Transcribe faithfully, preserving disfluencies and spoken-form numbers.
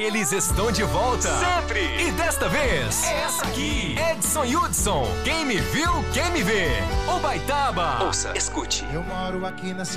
Eles estão de volta. Sempre. E desta vez, é essa aqui. Edson e Hudson. Quem me viu, quem me vê. Ubaitaba. Ouça, escute. Eu moro aqui na